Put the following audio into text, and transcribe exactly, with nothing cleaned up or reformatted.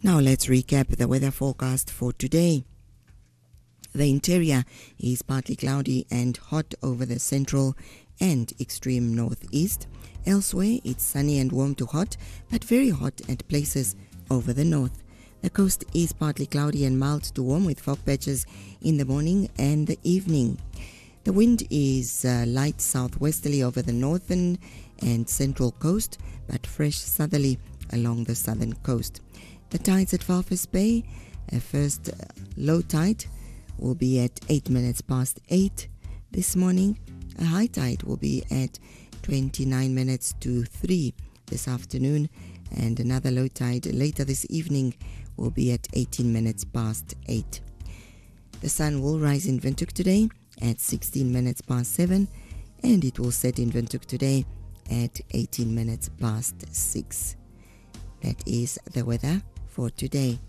Now let's recap the weather forecast for today. The interior is partly cloudy and hot over the central and extreme northeast. Elsewhere, it's sunny and warm to hot, but very hot at places over the north. The coast is partly cloudy and mild to warm with fog patches in the morning and the evening. The wind is uh, light southwesterly over the northern and central coast, but fresh southerly along the southern coast. The tides at Walvis Bay, a first uh, low tide will be at eight minutes past eight this morning. A high tide will be at twenty-nine minutes to three this afternoon, and another low tide later this evening will be at eighteen minutes past eight. The sun will rise in Windhoek today at sixteen minutes past seven, and it will set in Windhoek today at eighteen minutes past six. That is the weather for today.